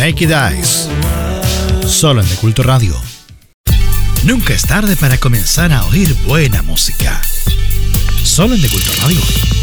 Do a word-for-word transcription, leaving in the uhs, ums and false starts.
Naked Eyes. Solo en De Culto Radio. Nunca es tarde para comenzar a oír buena música. Solo en De Culto Radio.